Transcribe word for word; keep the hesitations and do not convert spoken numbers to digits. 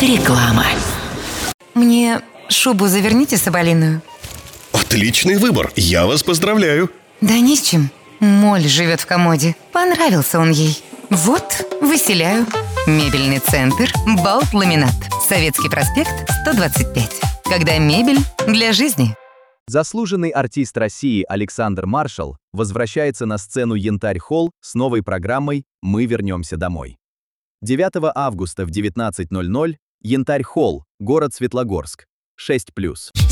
Реклама. Мне шубу заверните соболиную. Отличный выбор, я вас поздравляю. Да ни с чем. Моль живет в комоде. Понравился он ей. Вот, выселяю. Мебельный центр «Балт Ламинат». Советский проспект, сто двадцать пять. Когда мебель для жизни. Заслуженный артист России Александр Маршал возвращается на сцену Янтарь-Холл с новой программой «Мы вернемся домой». девятого августа в девятнадцать ноль ноль Янтарь-Холл, город Светлогорск, шесть плюс.